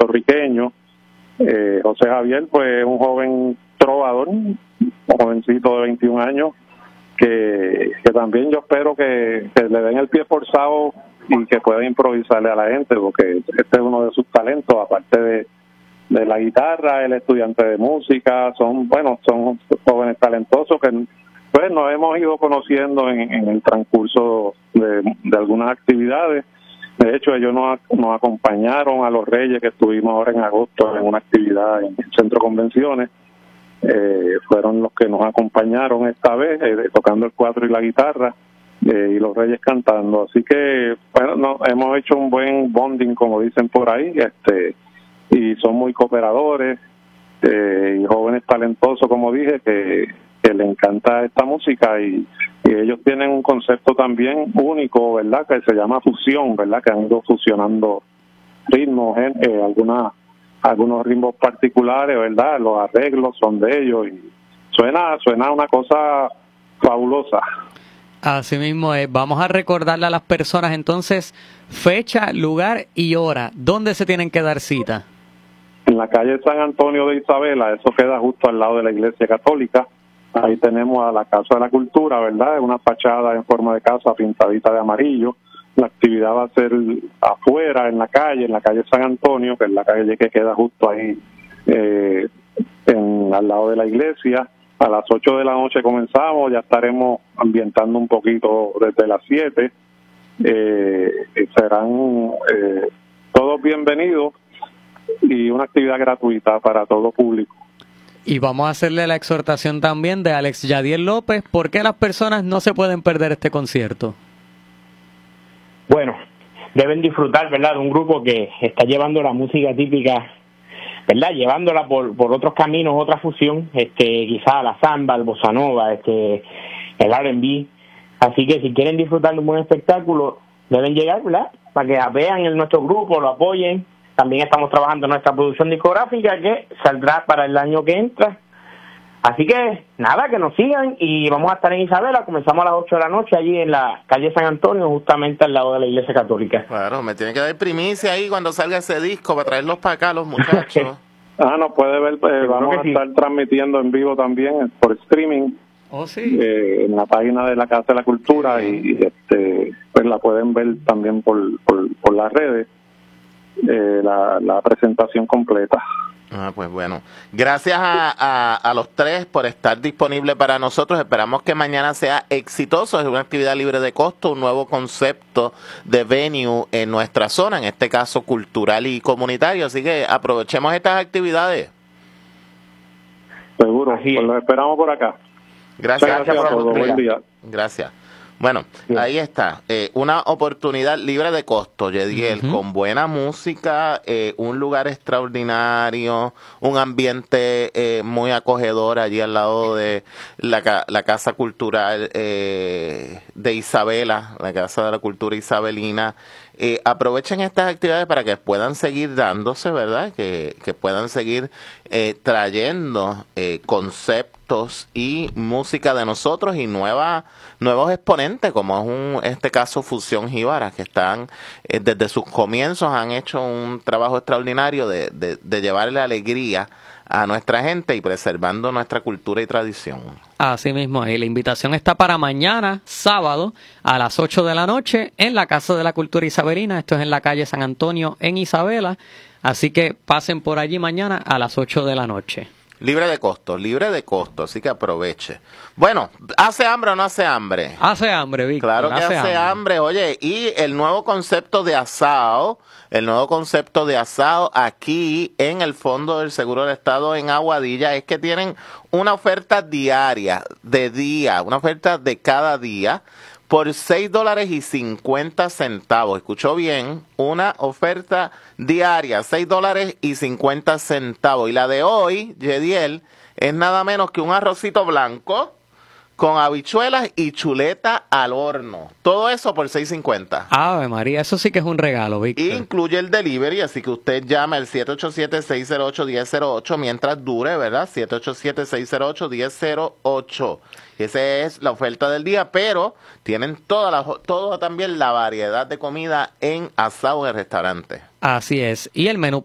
puertorriqueño. José Javier, pues, un joven trovador, un jovencito de 21 años, que también yo espero que le den el pie forzado y que pueda improvisarle a la gente, porque este es uno de sus talentos, aparte de la guitarra, el estudiante de música, son jóvenes talentosos que pues nos hemos ido conociendo en el transcurso de algunas actividades. De hecho, ellos nos acompañaron a los Reyes, que estuvimos ahora en agosto en una actividad en el Centro Convenciones. Fueron los que nos acompañaron esta vez, tocando el cuatro y la guitarra, y los Reyes cantando. Así que bueno, hemos hecho un buen bonding, como dicen por ahí, y son muy cooperadores, y jóvenes talentosos, como dije, que le encanta esta música, y ellos tienen un concepto también único, ¿verdad?, que se llama fusión, ¿verdad?, que han ido fusionando ritmos, algunos ritmos particulares, ¿verdad?, los arreglos son de ellos, y suena una cosa fabulosa. Así mismo es. Vamos a recordarle a las personas entonces fecha, lugar y hora. ¿Dónde se tienen que dar cita? En la calle San Antonio de Isabela, eso queda justo al lado de la Iglesia Católica. Ahí tenemos a la Casa de la Cultura, ¿verdad? Es una fachada en forma de casa pintadita de amarillo. La actividad va a ser afuera, en la calle San Antonio, que es la calle que queda justo ahí al lado de la iglesia. A las 8 de la noche comenzamos, ya estaremos ambientando un poquito desde las 7. Serán todos bienvenidos y una actividad gratuita para todo público. Y vamos a hacerle la exhortación también de Alex Yadiel López. ¿Por qué las personas no se pueden perder este concierto? Bueno, deben disfrutar, ¿verdad?, de un grupo que está llevando la música típica, ¿verdad?, llevándola por otros caminos, otra fusión, quizá la samba, el bossa nova, el R&B. Así que si quieren disfrutar de un buen espectáculo, deben llegar, ¿verdad?, para que vean en nuestro grupo, lo apoyen. También estamos trabajando en nuestra producción discográfica, que saldrá para el año que entra. Así que, nada, que nos sigan, y vamos a estar en Isabela. Comenzamos a las 8 de la noche, allí en la calle San Antonio, justamente al lado de la Iglesia Católica. Claro, me tienen que dar primicia ahí cuando salga ese disco, para traerlos para acá, los muchachos. Nos puede ver, vamos a estar transmitiendo en vivo también por streaming. Oh, sí. En la página de la Casa de la Cultura, y pues la pueden ver también por las redes, la presentación completa. Pues bueno, gracias a los tres por estar disponibles para nosotros. Esperamos que mañana sea exitoso. Es una actividad libre de costo, un nuevo concepto de venue en nuestra zona, en este caso cultural y comunitario. Así que aprovechemos estas actividades. Seguro, pues los esperamos por acá. Gracias por la oportunidad. Buen día. Gracias. Bueno, ahí está, una oportunidad libre de costo, Yediel, con buena música, un lugar extraordinario, un ambiente muy acogedor allí al lado de la Casa Cultural de Isabela, la Casa de la Cultura Isabelina. Aprovechen estas actividades para que puedan seguir dándose, ¿verdad? Que puedan seguir trayendo conceptos y música de nosotros y nuevos exponentes, como es este caso Fusión Jíbara, que están desde sus comienzos han hecho un trabajo extraordinario de llevarle alegría a nuestra gente y preservando nuestra cultura y tradición. Así mismo, la invitación está para mañana, sábado, a las 8 de la noche, en la Casa de la Cultura Isabelina. Esto es en la calle San Antonio, en Isabela. Así que pasen por allí mañana a las 8 de la noche. Libre de costo, así que aproveche. Bueno, ¿hace hambre o no hace hambre? Hace hambre, Víctor. Claro que hace hambre. Oye, y el nuevo concepto de asado aquí en el Fondo del Seguro del Estado en Aguadilla es que tienen una oferta diaria, una oferta de cada día, por $6.50. Escuchó bien, una oferta diaria, $6.50. Y la de hoy, Yediel, es nada menos que un arrocito blanco con habichuelas y chuleta al horno. Todo eso por $6.50. Ave María, eso sí que es un regalo, Víctor. Incluye el delivery, así que usted llama al 787-608-1008 mientras dure, ¿verdad? 787-608-1008. Esa es la oferta del día, pero tienen toda también la variedad de comida en asado en el restaurante. Así es. Y el menú